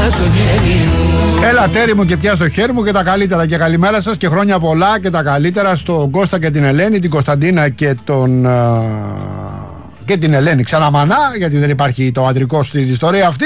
στο χέρι μου. Έλα τέρι μου και πια στο χέρι μου και τα καλύτερα. Και καλημέρα σας και χρόνια πολλά και τα καλύτερα στον Κώστα και την Ελένη, την Κωνσταντίνα και τον... και την Ελένη ξαναμανά, γιατί δεν υπάρχει το αντρικό στην ιστορία αυτή.